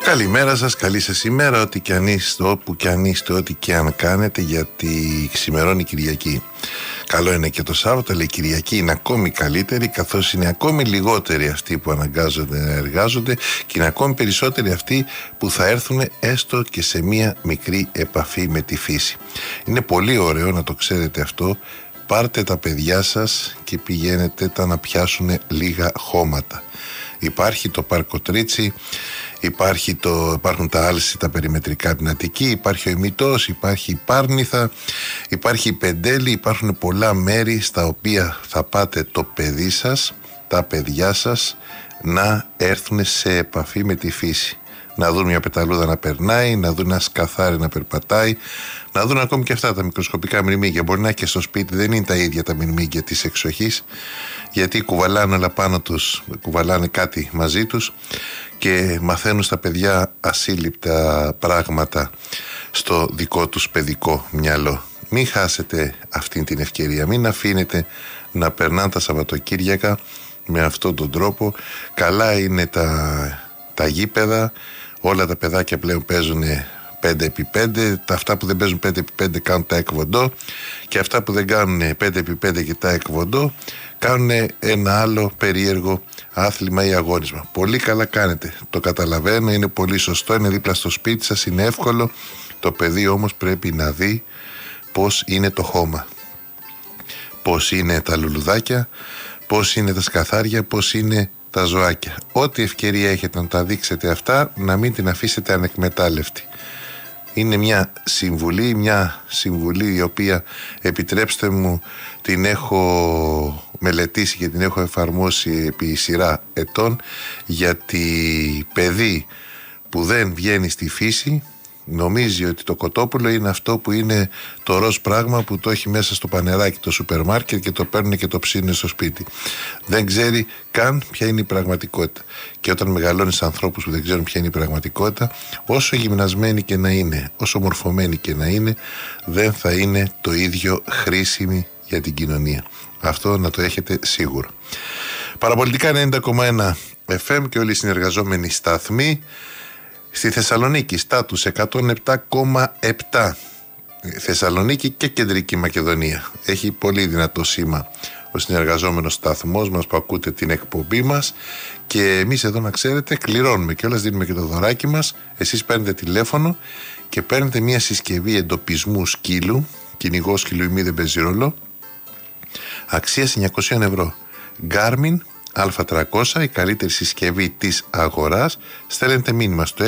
Καλημέρα σας, καλή σας ημέρα, ό,τι και αν είστε, όπου και αν είστε, ό,τι και αν κάνετε, γιατί ξημερώνει Κυριακή. Καλό είναι και το Σάββατο, αλλά η Κυριακή είναι ακόμη καλύτερη, καθώς είναι ακόμη λιγότεροι αυτοί που αναγκάζονται να εργάζονται και είναι ακόμη περισσότεροι αυτοί που θα έρθουν έστω και σε μία μικρή επαφή με τη φύση. Είναι πολύ ωραίο να το ξέρετε αυτό. Πάρτε τα παιδιά σας και πηγαίνετε να πιάσουν λίγα χώματα. Υπάρχει το Πάρκο Τρίτσι, υπάρχουν τα Άλση, τα περιμετρικά Πινατική, υπάρχει ο Ημιτός, υπάρχει η Πάρνηθα, υπάρχει η Πεντέλη, υπάρχουν πολλά μέρη στα οποία θα πάτε το παιδί σας, τα παιδιά σας να έρθουν σε επαφή με τη φύση. Να δουν μια πεταλούδα να περνάει, να δουν ένα σκαθάρι να περπατάει, να δουν ακόμη και αυτά τα μικροσκοπικά μυρμήγκια. Μπορεί να και στο σπίτι δεν είναι τα ίδια τα μυρμήγκια της εξοχής, γιατί κουβαλάνε όλα πάνω τους, κουβαλάνε κάτι μαζί τους και μαθαίνουν στα παιδιά ασύλληπτα πράγματα στο δικό τους παιδικό μυαλό. Μην χάσετε αυτή την ευκαιρία, μην αφήνετε να περνάνε τα Σαββατοκύριακα με αυτόν τον τρόπο. Καλά είναι τα γήπεδα, όλα τα παιδάκια πλέον παίζουν 5x5, αυτά που δεν παίζουν 5x5 κάνουν τα εκβοντό και αυτά που δεν κάνουν 5x5 και τα εκβοντό κάνουν ένα άλλο περίεργο άθλημα ή αγώνισμα. Πολύ καλά κάνετε, το καταλαβαίνω, είναι πολύ σωστό, είναι δίπλα στο σπίτι σας, είναι εύκολο. Το παιδί όμως πρέπει να δει πώς είναι το χώμα, πώς είναι τα λουλουδάκια, πώς είναι τα σκαθάρια, πώς είναι τα ζωάκια. Ό,τι ευκαιρία έχετε να τα δείξετε αυτά, να μην την αφήσετε ανεκμετάλλευτη. Είναι μια συμβουλή η οποία, επιτρέψτε μου, την έχω μελετήσει και την έχω εφαρμόσει επί σειρά ετών, γιατί παιδί που δεν βγαίνει στη φύση νομίζει ότι το κοτόπουλο είναι αυτό που είναι το ροζ πράγμα που το έχει μέσα στο πανεράκι το σούπερ μάρκετ και το παίρνουν και το ψήνουν στο σπίτι. Δεν ξέρει καν ποια είναι η πραγματικότητα. Και όταν μεγαλώνεις ανθρώπους που δεν ξέρουν ποια είναι η πραγματικότητα, όσο γυμνασμένοι και να είναι, όσο μορφωμένοι και να είναι, δεν θα είναι το ίδιο χρήσιμοι για την κοινωνία. Αυτό να το έχετε σίγουρο. Παραπολιτικά 90,1 FM και όλοι οι συνεργαζόμενοι σταθμοί. Στη Θεσσαλονίκη, στάτους 107,7. Θεσσαλονίκη και Κεντρική Μακεδονία. Έχει πολύ δυνατό σήμα ο συνεργαζόμενος σταθμός μας που ακούτε την εκπομπή μας. Και εμείς εδώ, να ξέρετε, κληρώνουμε κιόλας, δίνουμε και το δωράκι μας. Εσείς παίρνετε τηλέφωνο και παίρνετε μια συσκευή εντοπισμού σκύλου, κυνηγό σκύλου ή μη δεν παίζει ρόλο, αξίας 900 ευρώ. Garmin Α300, η καλύτερη συσκευή της αγοράς. Στέλνετε μήνυμα στο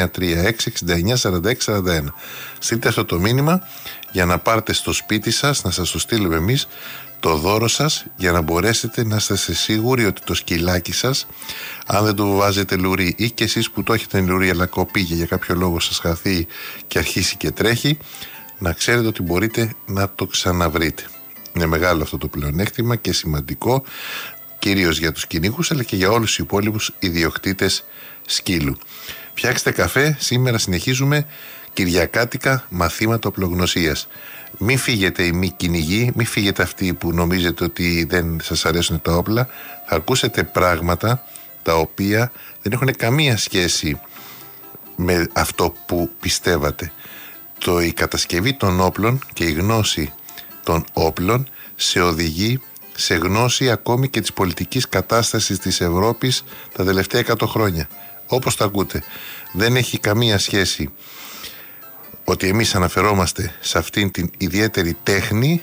6936-694641. Στείλτε αυτό το μήνυμα για να πάρετε στο σπίτι σας, να σας το στείλουμε εμείς, το δώρο σας, για να μπορέσετε να είστε σίγουροι ότι το σκυλάκι σας, αν δεν το βάζετε λουρί ή και εσείς που το έχετε λουρί αλλά κοπήγε για κάποιο λόγο σας χαθεί και αρχίσει και τρέχει, να ξέρετε ότι μπορείτε να το ξαναβρείτε. Είναι μεγάλο αυτό το πλεονέκτημα και σημαντικό, κυρίως για τους κυνήγους αλλά και για όλους τους υπόλοιπους ιδιοκτήτες σκύλου. Φτιάξτε καφέ, σήμερα συνεχίζουμε κυριακάτικα μαθήματα οπλογνωσίας. Μην φύγετε οι μη κυνηγοί, μην φύγετε αυτοί που νομίζετε ότι δεν σας αρέσουν τα όπλα. Θα ακούσετε πράγματα τα οποία δεν έχουν καμία σχέση με αυτό που πιστεύατε. Η κατασκευή των όπλων και η γνώση των όπλων σε οδηγεί σε γνώση ακόμη και της πολιτικής κατάστασης της Ευρώπης τα τελευταία 100 χρόνια. Όπως το ακούτε, δεν έχει καμία σχέση ότι εμείς αναφερόμαστε σε αυτήν την ιδιαίτερη τέχνη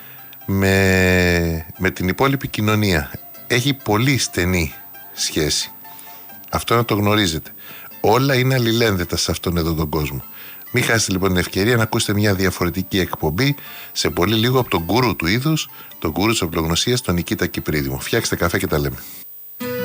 με την υπόλοιπη κοινωνία. Έχει πολύ στενή σχέση. Αυτό να το γνωρίζετε. Όλα είναι αλληλένδετα σε αυτόν εδώ τον κόσμο. Μην χάσετε λοιπόν την ευκαιρία να ακούσετε μια διαφορετική εκπομπή σε πολύ λίγο από τον γκουρού του είδους, τον γκουρού της οπλογνωσίας, τον Νικήτα Κυπρίδημο. Φτιάξτε καφέ και τα λέμε.